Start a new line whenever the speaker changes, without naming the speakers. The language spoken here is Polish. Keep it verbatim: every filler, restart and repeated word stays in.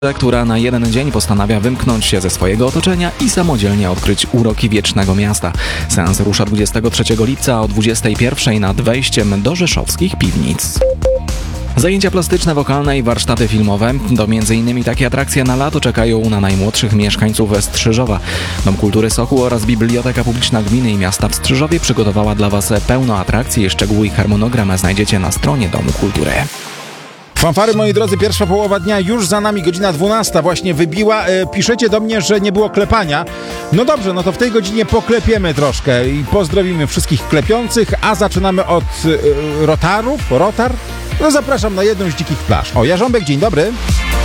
która na jeden dzień postanawia wymknąć się ze swojego otoczenia i samodzielnie odkryć uroki wiecznego miasta. Seans rusza dwudziestego trzeciego lipca o dwudziestej pierwszej nad wejściem do rzeszowskich piwnic. Zajęcia plastyczne, wokalne i warsztaty filmowe to między innymi takie atrakcje na lato czekają na najmłodszych mieszkańców Strzyżowa. Dom Kultury Sokół oraz Biblioteka Publiczna Gminy i Miasta w Strzyżowie przygotowała dla Was pełno atrakcji. Szczegóły i harmonogram znajdziecie na stronie Domu Kultury.
Fanfary, moi drodzy, pierwsza połowa dnia już za nami, godzina dwunasta właśnie wybiła. E, piszecie do mnie, że nie było klepania. No dobrze, no to w tej godzinie poklepiemy troszkę i pozdrowimy wszystkich klepiących, a zaczynamy od e, rotarów, rotar. No zapraszam na jedną z dzikich plaż. O, Jarząbek, dzień dobry.